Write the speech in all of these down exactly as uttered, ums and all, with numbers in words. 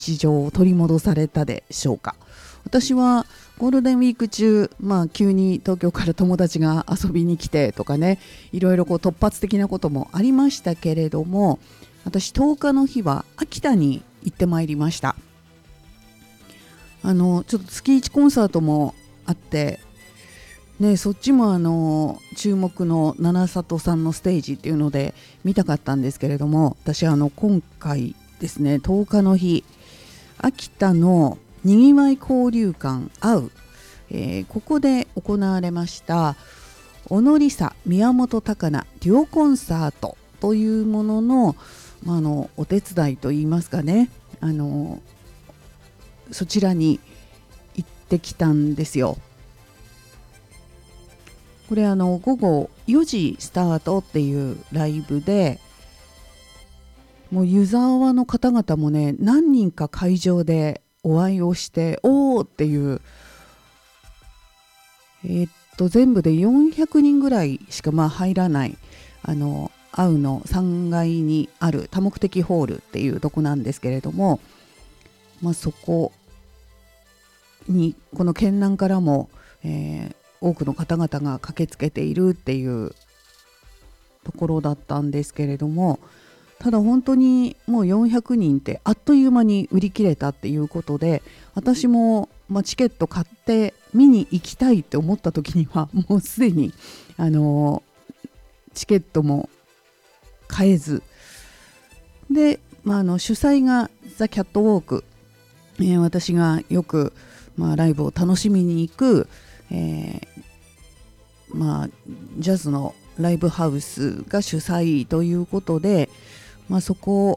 日常を取り戻されたでしょうか。私はゴールデンウィーク中、まあ、急に東京から友達が遊びに来てとかね、いろいろこう突発的なこともありましたけれども、私とおかの日は秋田に行ってまいりました。あのちょっと月いちコンサートもあってね、そっちもあの注目の七里さんのステージっていうので見たかったんですけれども、私あの今回ですね、とおかの日、秋田のにぎわい交流館会う、えー、ここで行われました小野梨沙宮本貴奈デュオコンサートというものの、まあ、あのお手伝いといいますかね、あのそちらに行ってきたんですよ。これあの午後よじスタートっていうライブで、もう湯沢の方々もね、何人か会場でお会いをして、おーっていう、えー、っと全部でよんひゃくにんぐらいしかまあ入らない、あのアウのさんがいにある多目的ホールっていうとこなんですけれども、まあ、そこにこの県南からも、えー多くの方々が駆けつけているっていうところだったんですけれども、ただ本当にもうよんひゃくにんってあっという間に売り切れたっていうことで、私もまあチケット買って見に行きたいって思った時にはもうすでにあのチケットも買えずで、まあ、あの主催がザ・キャットウォーク、えー、私がよく、まあ、ライブを楽しみに行くえーまあ、ジャズのライブハウスが主催ということで、まあ、そこ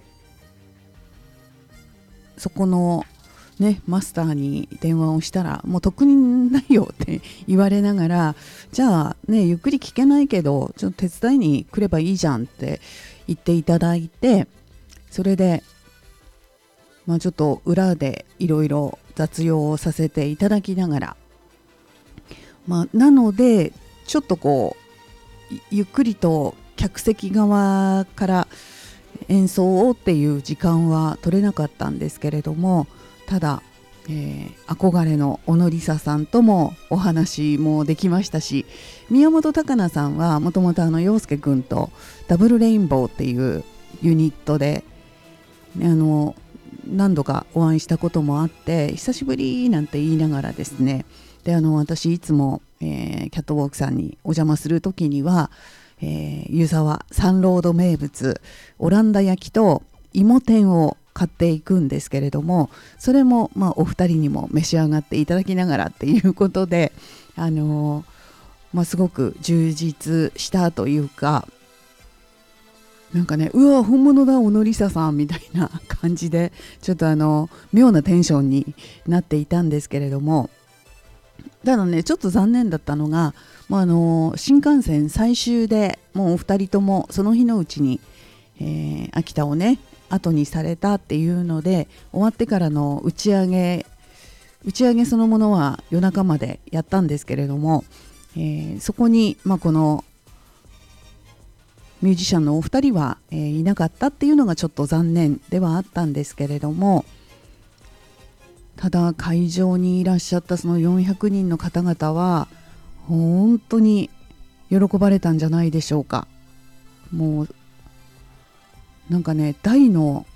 そこの、ね、マスターに電話をしたら、もう特にないよって言われながら、じゃあ、ね、ゆっくり聞けないけどちょっと手伝いに来ればいいじゃんって言っていただいて、それで、まあ、ちょっと裏でいろいろ雑用をさせていただきながら、まあ、なのでちょっとこうゆっくりと客席側から演奏をっていう時間は取れなかったんですけれども、ただ、えー、憧れの小野梨沙さんともお話もできましたし、宮本貴奈さんはもともとあの陽介くんとダブルレインボーっていうユニットであの何度かお会いしたこともあって、久しぶりなんて言いながらですね、であの私いつも、えー、キャットウォークさんにお邪魔するときには、えー、湯沢サンロード名物オランダ焼きと芋天を買っていくんですけれども、それも、まあ、お二人にも召し上がっていただきながらっていうことで、あのーまあ、すごく充実したというか、なんかね、うわ本物だ小野梨沙さんみたいな感じで、ちょっとあの妙なテンションになっていたんですけれども、ただね、ちょっと残念だったのが、まあ、あの新幹線最終でもうお二人ともその日のうちに、えー、秋田をね後にされたっていうので、終わってからの打ち上げ打ち上げそのものは夜中までやったんですけれども、えー、そこに、まあ、このミュージシャンのお二人は、えー、いなかったっていうのがちょっと残念ではあったんですけれども、ただ会場にいらっしゃったそのよんひゃくにんの方々は本当に喜ばれたんじゃないでしょうか。もうなんかね、大の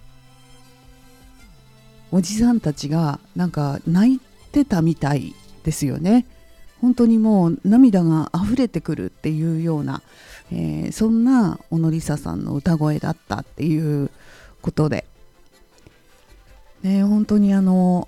おじさんたちがなんか泣いてたみたいですよね。本当にもう涙が溢れてくるっていうような、えー、そんな小野梨沙さんの歌声だったっていうことで、ね、本当にあの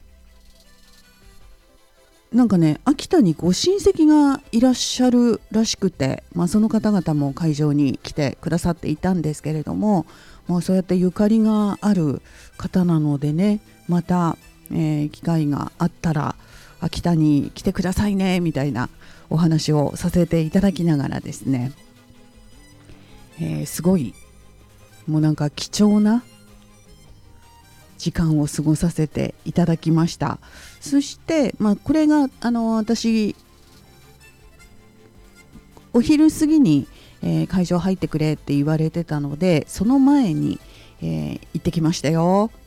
なんかね、秋田にご親戚がいらっしゃるらしくて、まあ、その方々も会場に来てくださっていたんですけれども、まあ、そうやってゆかりがある方なのでね、また、えー、機会があったら秋田に来てくださいねみたいなお話をさせていただきながらですね、えー、すごいもうなんか貴重な時間を過ごさせていただきました。そして、まあ、これがあの私お昼過ぎに、えー、会場入ってくれって言われてたので、その前に、えー、行ってきましたよ。